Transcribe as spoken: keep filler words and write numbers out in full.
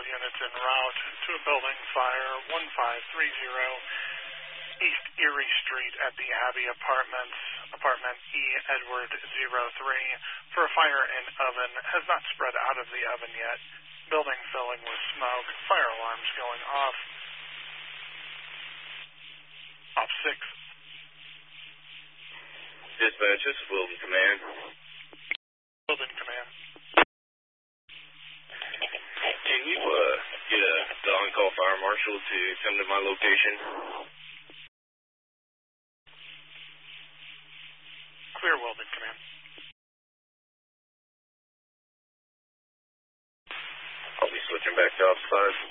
units en route to a building fire one five three zero East Erie Street at the Abbey Apartments, apartment E Edward zero three, for a fire in oven. Has not spread out of the oven yet. Building filling with smoke. Fire alarms going off. Off six. Dispatch, this is Wilton Command. Wilton Command. Can you uh, get a the on-call fire marshal to come to my location? Clear, Wilton Command. I'll be switching back to Ops five.